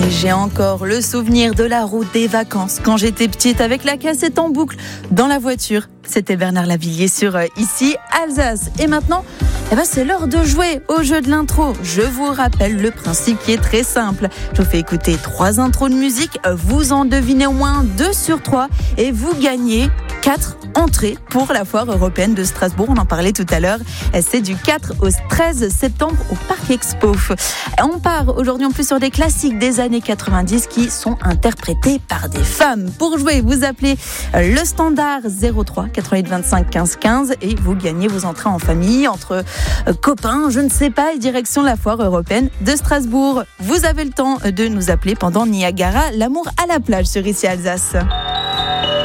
Et j'ai encore le souvenir de la route des vacances quand j'étais petite avec la cassette en boucle dans la voiture. C'était Bernard Lavilliers sur Ici Alsace. Et maintenant, c'est l'heure de jouer au jeu de l'intro. Je vous rappelle le principe qui est très simple. Je vous fais écouter 3 intros de musique. Vous en devinez au moins 2 sur 3 et vous gagnez 4 entrées pour la foire européenne de Strasbourg. On en parlait tout à l'heure. C'est du 4 au 13 septembre au Parc Expo. On part aujourd'hui en plus sur des classiques des années 90 qui sont interprétés par des femmes. Pour jouer, vous appelez le standard 03 88 25 15 15 et vous gagnez vos entrées en famille, entre copains, je ne sais pas, et direction la foire européenne de Strasbourg. Vous avez le temps de nous appeler pendant Niagara, l'amour à la plage sur Ici Alsace.